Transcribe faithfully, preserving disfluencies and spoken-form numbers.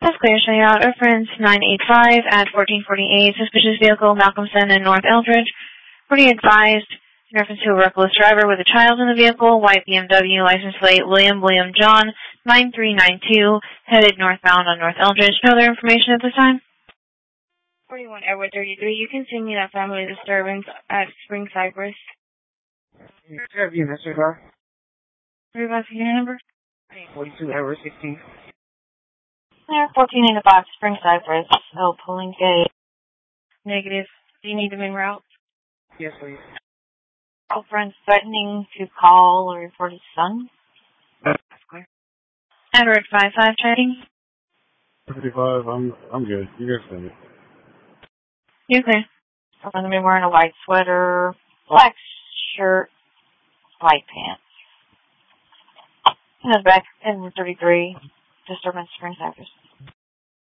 That's clear. Show you out. Reference nine eight five at fourteen forty-eight. Suspicious vehicle, Malcolmson and North Eldridge. Pretty advised in reference to a reckless driver with a child in the vehicle. White B M W, license plate William William John nine three nine two, headed northbound on North Eldridge. No other information at this time? forty-one Edward thirty-three. You can send me that family disturbance at Spring Cypress. Have you, Mister Car? Revised unit number? forty-two Edward sixteen. There, fourteen eighty-five, Spring Cypress. Oh, pulling gate. Negative. Do you need them en route? Yes, please. Girlfriend threatening to call or report his son. That's clear. Edward five five, checking. fifty-five, I'm I'm good. You guys send it. You clear. Girlfriend been wearing a white sweater, black shirt, white pants. In his back, Edward thirty-three, disturbance, Spring Cypress.